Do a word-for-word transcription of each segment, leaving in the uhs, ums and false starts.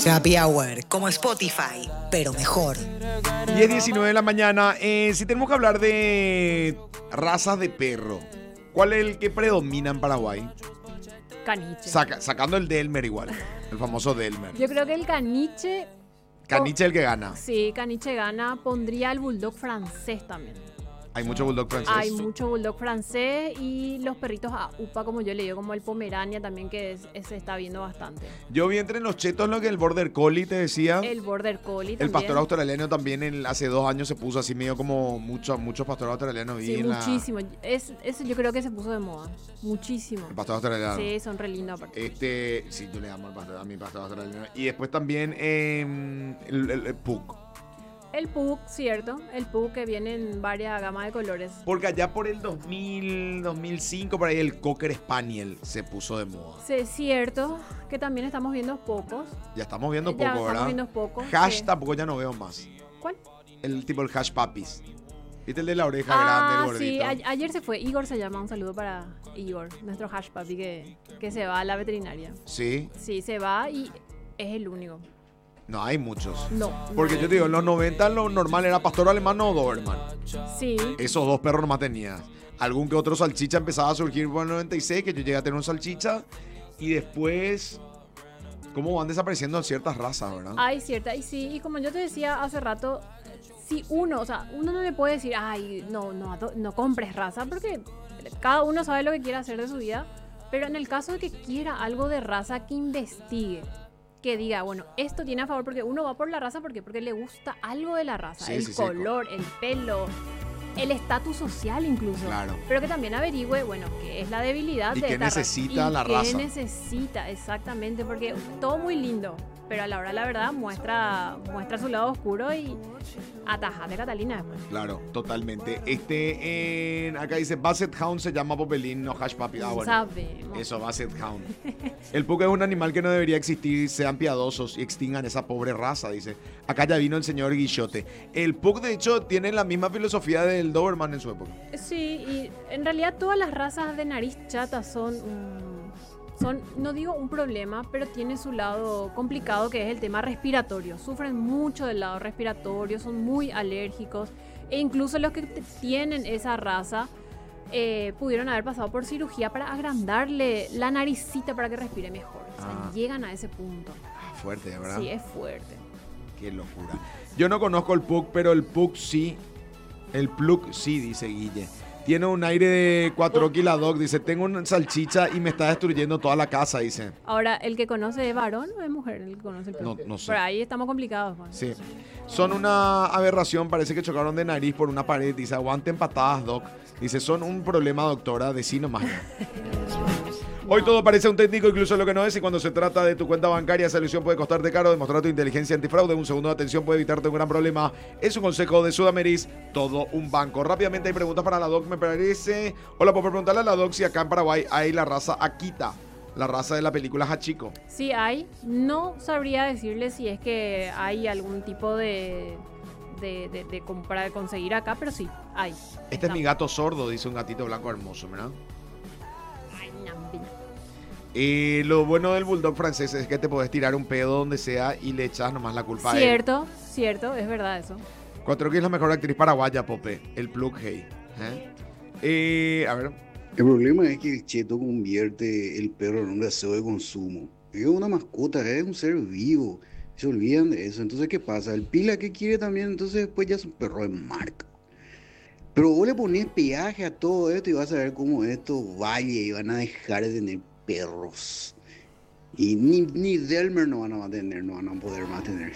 Happy Hour, como Spotify, pero mejor. diez diecinueve de la mañana. Eh, si tenemos que hablar de razas de perro, ¿cuál es el que predomina en Paraguay? Caniche. Saca- sacando el Delmer igual, el famoso Delmer. Yo creo que el caniche, Caniche es el que gana. sí, caniche gana. Pondría el bulldog francés también. Hay mucho bulldog francés. Hay mucho bulldog francés y los perritos a upa, como yo le digo, como el pomerania también, que es- es- se está viendo bastante. Yo vi entre los chetos lo que el Border Collie te decía. El border collie El también. pastor australiano también en- hace dos años se puso así medio como mucho, muchos pastores australianos. vi Sí, en la- muchísimo. Es, eso yo creo que se puso de moda. Muchísimo. el pastor australiano. Sí, son re lindos aparte. Este, sí, yo le amo al pastor, a mi pastor australiano. Y después también eh, el, el, el Pug. El pug, cierto. El pug que viene en varias gamas de colores. Porque allá por el dos mil, dos mil cinco, por ahí el Cocker Spaniel se puso de moda. Sí, es cierto que también estamos viendo pocos. Ya estamos viendo Ya poco, estamos ¿verdad? viendo poco, Hash sí. tampoco ya no veo más. ¿Cuál? El tipo el Hash Papis. ¿Viste el de la oreja Ah, grande, el sí, gordito? a- ayer se fue. Igor se llama. Un saludo para Igor, nuestro hash papi que, que se va a la veterinaria. Sí, Sí, se va y es el único. no, hay muchos. No. Porque no. yo te digo, en los noventa lo normal era pastor alemán o Doberman. Sí. Esos dos perros nomás tenías. Algún que otro salchicha empezaba a surgir por el noventa y seis, que yo llegué a tener un salchicha. Y después, cómo van desapareciendo ciertas razas, ¿verdad? Hay cierta, y sí, y como yo te decía hace rato, si uno, o sea, uno no le puede decir, ay, no, no, ado- no compres raza, porque cada uno sabe lo que quiere hacer de su vida, pero en el caso de que quiera algo de raza, que investigue, que diga, bueno, esto tiene a favor, porque uno va por la raza, ¿por qué? Porque le gusta algo de la raza, Sí, el sí, sí. color, el pelo, el estatus social incluso. Claro. Pero que también averigüe, bueno, qué es la debilidad Y de qué esta raza. necesita Y la qué raza. necesita, exactamente, porque todo muy lindo, pero a la hora la verdad muestra, muestra su lado oscuro y atajate Catalina después. Claro, totalmente. Este, en, acá dice Basset Hound se llama Popelín, no Hash Papi. Ah, bueno. Sabemos. Eso, Basset Hound. El Pug es un animal que no debería existir. Sean piadosos y extingan esa pobre raza, dice. Acá ya vino el señor Guillote. El Pug, de hecho, tiene la misma filosofía del Doberman en su época. Sí, y en realidad todas las razas de nariz chata son, mm, son, no digo un problema, pero tiene su lado complicado que es el tema respiratorio. Sufren mucho del lado respiratorio, son muy alérgicos e incluso los que t- tienen esa raza eh, pudieron haber pasado por cirugía para agrandarle la naricita para que respire mejor. O sea, Ah. llegan a ese punto. Ah, fuerte, ¿verdad? Sí, es fuerte. Qué locura. Yo no conozco el Pug, pero el Pug sí. El Plug sí, dice Guille. Tiene un aire de cuatro kilos dog. Dice, tengo una salchicha y me está destruyendo toda la casa, dice. Ahora, ¿el que conoce es varón o es mujer? El que conoce el No, perro? no sé. Por ahí estamos complicados, Juan. Sí. Son una aberración, parece que chocaron de nariz por una pared. Dice, aguanten patadas, doc. Dice, son un problema, doctora, decí nomás. Hoy todo parece un técnico, incluso lo que no es, y cuando se trata de tu cuenta bancaria, esa ilusión puede costarte caro. Demostrar tu inteligencia antifraude, un segundo de atención puede evitarte un gran problema. Es un consejo de Sudameris, todo un banco. Rápidamente hay preguntas para la doc, me parece. Hola, por preguntarle a la doc si acá en Paraguay hay la raza Akita, la raza de la película Hachiko. Sí hay. No sabría decirle si es que hay algún tipo de, de, de, de compra, de conseguir acá, pero sí, hay. Este es mi gato sordo, dice un gatito blanco hermoso, ¿verdad? Ay, ñambi. Y lo bueno del bulldog francés es que te podés tirar un pedo donde sea y le echas nomás la culpa a él. Cierto, cierto, es verdad eso. Cuatro que es la mejor actriz paraguaya, Pope. El Plug Hey. ¿Eh? Eh, a ver. El problema es que el cheto convierte el perro en un deseo de consumo. Es una mascota, es un ser vivo. Se olvidan de eso. Entonces, ¿qué pasa? El pila que quiere también, entonces después ya es un perro de marca. Pero vos le ponés peaje a todo esto y vas a ver cómo esto vaya y van a dejar de tener perros. Y ni, ni Delmer no van a tener, no van a poder más tener.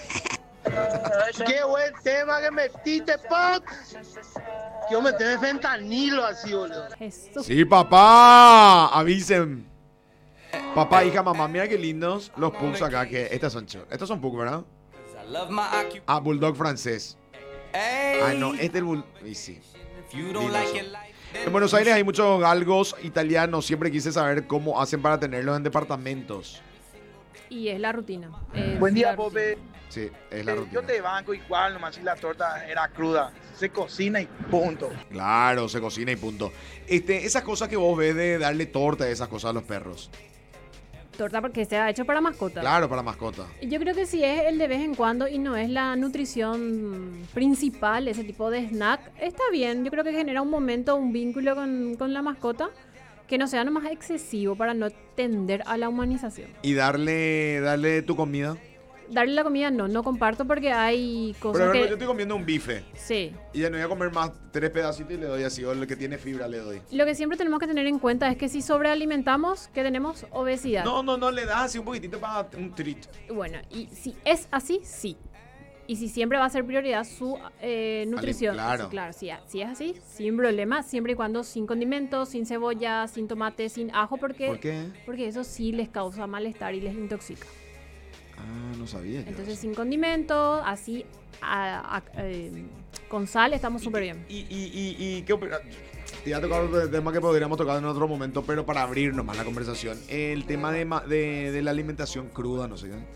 Qué buen tema que metiste, Pop. Quiero meter fentanilo así, boludo. Jesús. Sí, papá. Avisen. Papá, hija, mamá, mira qué lindos los pugs acá. Que estas son ch- Estos son pugs, ¿verdad? Ah, bulldog francés. Ah, no, este es el bulldog. Y sí. Lindos son. En Buenos Aires hay muchos galgos italianos. Siempre quise saber cómo hacen para tenerlos en departamentos. Y es la rutina. es Buen día, la Pope. rutina. Sí, es la Eh, rutina. Yo te banco igual, nomás si la torta era cruda. Se cocina y punto. Claro, se cocina y punto. Este, esas cosas que vos ves de darle torta, esas cosas a los perros. torta porque sea hecho para mascotas. Claro, para mascota. Yo creo que si es el de vez en cuando y no es la nutrición principal, ese tipo de snack, está bien. Yo creo que genera un momento, un vínculo con, con la mascota que no sea nomás excesivo para no tender a la humanización. Y darle, darle tu comida. Darle la comida no, no comparto porque hay cosas Pero que... yo estoy comiendo un bife. Sí. Y ya no voy a comer más tres pedacitos y le doy así, o el que tiene fibra le doy. Lo que siempre tenemos que tener en cuenta es que si sobrealimentamos, que tenemos obesidad. No, no, no, le das así un poquitito para un treat. Bueno, y si es así, sí. Y si siempre va a ser prioridad su eh, nutrición. Vale, claro. Sí, claro, si, si es así, sin problema, siempre y cuando sin condimentos, sin cebolla, sin tomate, sin ajo, porque, ¿Por qué? porque eso sí les causa malestar y les intoxica. Ah, no sabía yo. Entonces, sin condimentos, así, a- a- eh, con sal, estamos súper bien. Y, y, y, y ¿qué opinas? Te iba a tocar otro tema que podríamos tocar en otro momento, pero para abrir nomás la conversación. El tema de, ma- de, de la alimentación cruda, no sé qué.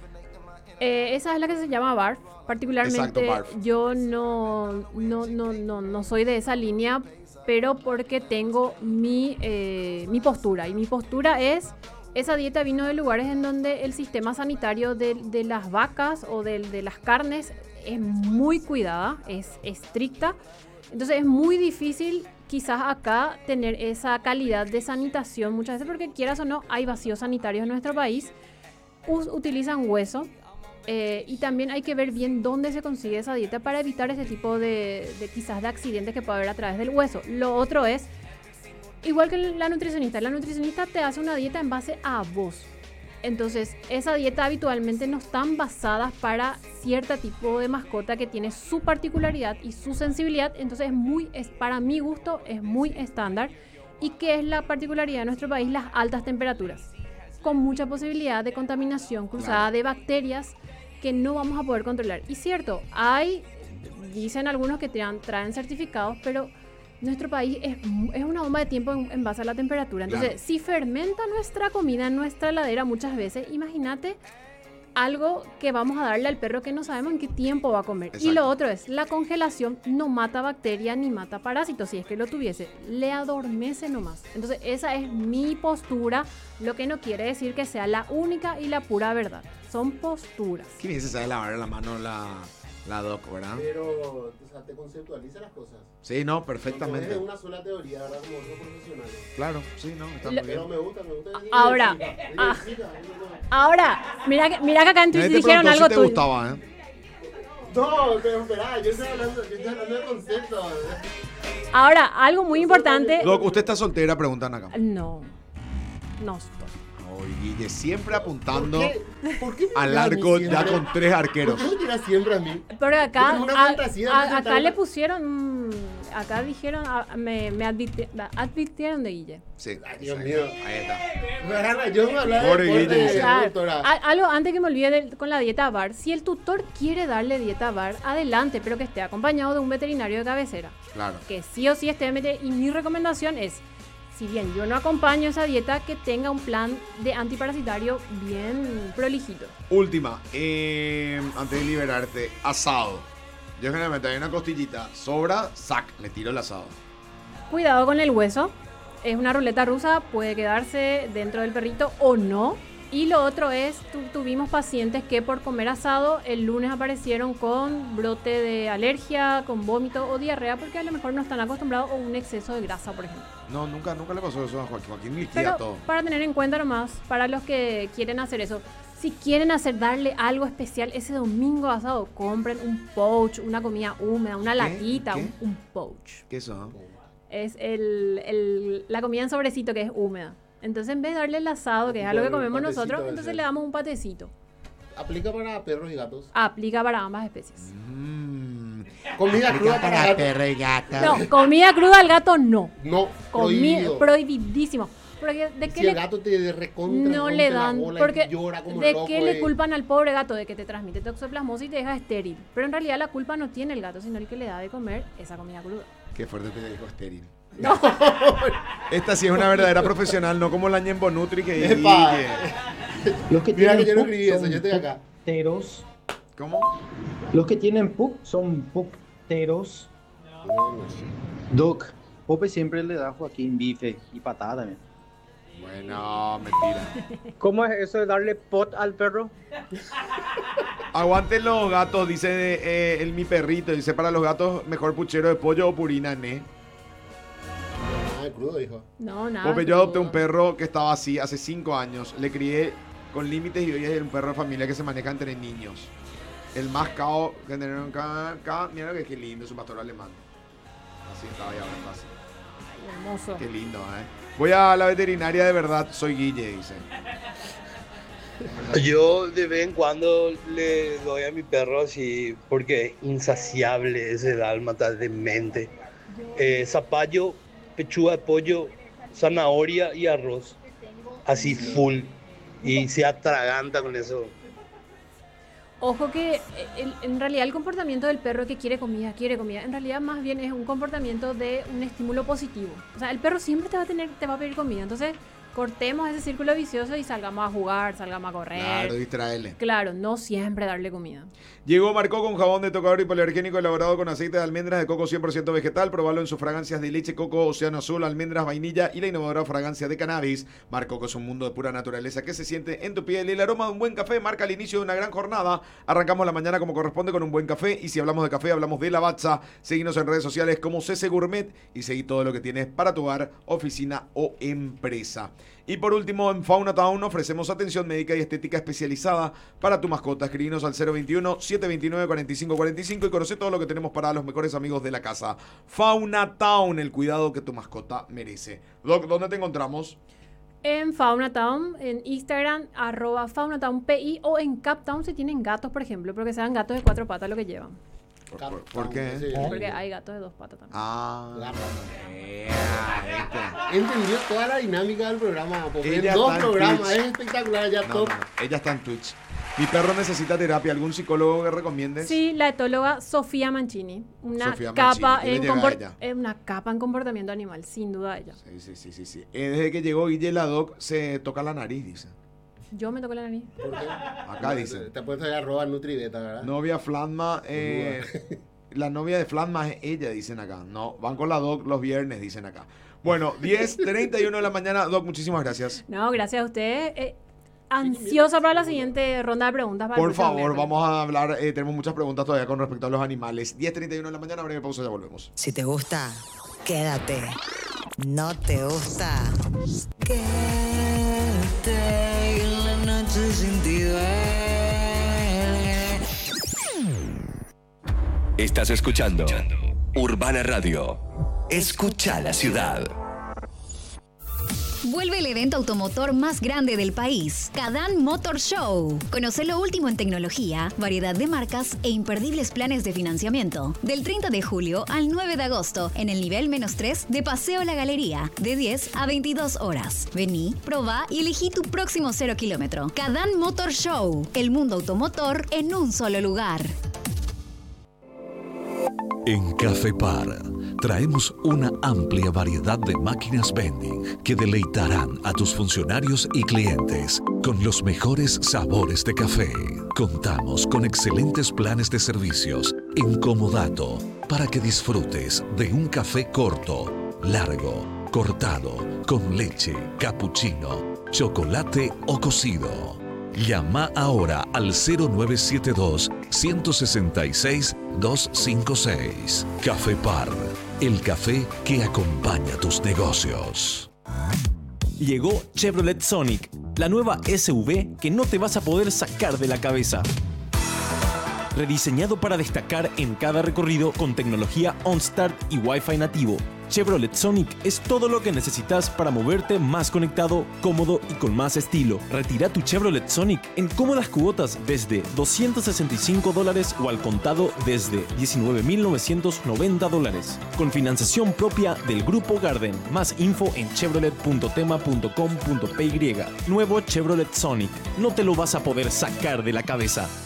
Eh, esa es la que se llama barf. Particularmente Exacto, barf. yo no, no, no, no, no soy de esa línea, pero porque tengo mi, eh, mi postura. Y mi postura es, esa dieta vino de lugares en donde el sistema sanitario de, de las vacas o de, de las carnes es muy cuidada, es estricta. Entonces es muy difícil quizás acá tener esa calidad de sanitación muchas veces porque quieras o no hay vacíos sanitarios en nuestro país. Us- utilizan hueso. Eh, y también hay que ver bien dónde se consigue esa dieta para evitar ese tipo de, de quizás de accidentes que puede haber a través del hueso. Lo otro es, igual que la nutricionista, la nutricionista te hace una dieta en base a vos. Entonces, esa dieta habitualmente no están basadas para cierto tipo de mascota que tiene su particularidad y su sensibilidad. Entonces, es muy, es, para mi gusto, es muy estándar. ¿Y qué es la particularidad de nuestro país? Las altas temperaturas, con mucha posibilidad de contaminación cruzada de bacterias que no vamos a poder controlar. Y cierto, hay, dicen algunos que traen, traen certificados, pero nuestro país es, es una bomba de tiempo en, en base a la temperatura. Entonces, Claro. si fermenta nuestra comida en nuestra heladera muchas veces, imagínate algo que vamos a darle al perro que no sabemos en qué tiempo va a comer. Y Exacto. lo otro es, la congelación no mata bacterias ni mata parásitos, si es que lo tuviese, le adormece nomás. Entonces, esa es mi postura, lo que no quiere decir que sea la única y la pura verdad. Son posturas. ¿Quién dice sabe lavar la mano la, la doc, verdad? Pero, o sea, te conceptualiza las cosas. Sí, no, No es perfectamente. de una sola teoría, ¿verdad? Como otros profesionales. Claro, sí, no, está Lo- muy Pero bien. me gusta, me gusta. Ahora, ah. Ahora, mira que, mira que acá en Twitch Nadie te dijeron preguntó algo si te tuyo. gustaba, ¿eh? No, pero espera, yo estoy hablando, yo estoy hablando de conceptos. Ahora, algo muy importante. Doc, ¿usted está soltera? Preguntan acá. No, no estoy. Oye, Guille, siempre apuntando ¿Por qué? ¿Por qué me al tiras a mí arco ya siempre? con tres arqueros. ¿Por qué me tiras siempre a mí? Pero acá, Es una a- fantasía a- presentar acá una- le pusieron, mm, acá dijeron, a- me, me advirti- advirtieron de Guille. Sí, Dios exacto. mío. Ahí está. Rara, yo me hablaba Pobre de Guille, deporte, dice. Claro. doctora. A- algo antes que me olvide del- con la dieta bar. Si el tutor quiere darle dieta bar, adelante, pero que esté acompañado de un veterinario de cabecera. Claro. Que sí o sí esté metido. Y mi recomendación es, si bien yo no acompaño esa dieta, que tenga un plan de antiparasitario bien prolijito. Última, eh, antes de liberarte, asado. Yo generalmente hay una costillita, sobra, sac, le tiro el asado. Cuidado con el hueso. Es una ruleta rusa, puede quedarse dentro del perrito o no. Y lo otro es, tu- tuvimos pacientes que por comer asado el lunes aparecieron con brote de alergia, con vómito o diarrea, porque a lo mejor no están acostumbrados o un exceso de grasa, por ejemplo. No, nunca, nunca le pasó eso a Joaquín. Joaquín liquida Pero todo. para tener en cuenta nomás, para los que quieren hacer eso, si quieren hacer darle algo especial ese domingo asado, compren un poach, una comida húmeda, una ¿Qué? latita, ¿Qué? un, un poach. ¿Qué es eso? Es el, el- la comida en sobrecito que es húmeda. Entonces, en vez de darle el asado, que es algo que Tipo el comemos patecito nosotros, ese. entonces le damos un patecito. Aplica para perros y gatos. Aplica para ambas especies. Mm. Comida cruda para gatos. y gato. No, comida cruda al gato no. No, Comi prohibido. prohibidísimo. Porque ¿de qué Si el le, gato te recontra no rompe le la dan? bola y Porque llora como ¿de loco, qué le eh. culpan al pobre gato? De que te transmite toxoplasmosis y te deja estéril. Pero en realidad la culpa no tiene el gato, sino el que le da de comer esa comida cruda. Qué fuerte te dijo estéril. No. Esta sí es una verdadera profesional, no como la Ñembo Nutri que Epa. Guille. Los que Mira tienen que yo no P U C escribí eso, son yo estoy acá. pucteros. ¿Cómo? Los que tienen P U C son pucteros. Doc, Pope siempre le da a Joaquín bife y patada también. Bueno, mentira. ¿Cómo es eso de darle pot al perro? Aguanten los gatos, dice eh, el mi perrito. Dice, para los gatos, mejor puchero de pollo o purina, ¿ne? Ah, crudo, dijo. No, nada. Pope, yo crudo. adopté un perro que estaba así hace cinco años. Le crié con límites y hoy es un perro de familia que se maneja entre niños. El más cao que tenemos acá, acá. Mira que qué lindo, es un pastor alemán. Así estaba ya ahora fácil. Ay, hermoso. Qué lindo, ¿eh? Voy a la veterinaria de verdad, soy Guille, dice. Yo de vez en cuando le doy a mi perro así, porque es insaciable ese dálmata demente. Eh, zapallo, pechuga de pollo, zanahoria y arroz. Así full. Y se atraganta con eso. Ojo que el- en realidad el comportamiento del perro que quiere comida, quiere comida, en realidad más bien es un comportamiento de un estímulo positivo. O sea, el perro siempre te va a tener, te va a pedir comida. Entonces, cortemos ese círculo vicioso y salgamos a jugar, salgamos a correr. Claro, distraele. Claro, no siempre darle comida. Llegó Marco con jabón de tocador hipoalergénico elaborado con aceite de almendras de coco cien por ciento vegetal. Probalo en sus fragancias de leche, coco, océano azul, almendras, vainilla y la innovadora fragancia de cannabis. Marco es un mundo de pura naturaleza que se siente en tu piel. Y el aroma de un buen café marca el inicio de una gran jornada. Arrancamos la mañana como corresponde con un buen café. Y si hablamos de café, hablamos de Lavazza. Seguinos en redes sociales como C C Gourmet y seguí todo lo que tienes para tu hogar, oficina o empresa. Y por último, en Fauna Town ofrecemos atención médica y estética especializada para tu mascota. Escribinos al cero veintiuno, setecientos veintinueve, cuarenta y cinco cuarenta y cinco y conoce todo lo que tenemos para los mejores amigos de la casa. Fauna Town, el cuidado que tu mascota merece. Doc, ¿dónde te encontramos? En Fauna Town, en Instagram, arroba Fauna Town P I, o en Captown si tienen gatos, por ejemplo, pero que sean gatos de cuatro patas lo que llevan. ¿Por, por- por qué? Sí, Porque hay gatos de dos patas también. Ah, La yeah, ¿viste? Entendió toda la dinámica del programa. Porque Ella en dos está en programas Twitch. es espectacular, ya No, top. no, no, ella está en Twitch. Mi perro necesita terapia. ¿Algún psicólogo que recomiendes? Sí, la etóloga Sofía Mancini. Una Sofía capa Mancini, ¿qué le en llega a compor- ella? eh, una capa en comportamiento animal, sin duda ella. Sí, sí, sí, sí, sí. Eh, desde que llegó Guille la Doc se toca la nariz, dice. Yo me toco la nariz. ¿Por qué? Acá dice. Te has puesto ya arroba Nutribeta, ¿verdad? Novia Flatma, eh, la novia de Flatma es ella, dicen acá. No, van con la Doc los viernes, dicen acá. Bueno, diez treinta y uno de la mañana. Doc, muchísimas gracias. No, gracias a ustedes. Eh, ansiosa para la siguiente ronda de preguntas. Para el Por próximo favor, miércoles. vamos a hablar. eh, tenemos muchas preguntas todavía con respecto a los animales. diez treinta y uno de la mañana, breve pausa, ya volvemos. Si te gusta, quédate. No te gusta, quédate en la noche sin ti duele. Estás escuchando Urbana Radio. Escucha la ciudad. Vuelve el evento automotor más grande del país, Cadán Motor Show. Conoce lo último en tecnología, variedad de marcas e imperdibles planes de financiamiento. Del treinta de julio al nueve de agosto, en el nivel menos tres de Paseo La Galería, de diez a veintidós horas. Vení, probá y elegí tu próximo cero kilómetro. Cadán Motor Show, el mundo automotor en un solo lugar. En Café Par traemos una amplia variedad de máquinas vending que deleitarán a tus funcionarios y clientes con los mejores sabores de café. Contamos con excelentes planes de servicios en comodato para que disfrutes de un café corto, largo, cortado, con leche, cappuccino, chocolate o cocido. Llama ahora al cero nueve siete dos, uno seis seis, dos cinco seis. Café Par, el café que acompaña tus negocios. Llegó Chevrolet Sonic, la nueva S U V que no te vas a poder sacar de la cabeza. Rediseñado para destacar en cada recorrido con tecnología OnStart y Wi-Fi nativo, Chevrolet Sonic es todo lo que necesitas para moverte más conectado, cómodo y con más estilo. Retira tu Chevrolet Sonic en cómodas cuotas desde doscientos sesenta y cinco dólares o al contado desde diecinueve mil novecientos noventa dólares. Con financiación propia del Grupo Garden. Más info en chevrolet punto tema punto com punto p y. Nuevo Chevrolet Sonic. No te lo vas a poder sacar de la cabeza.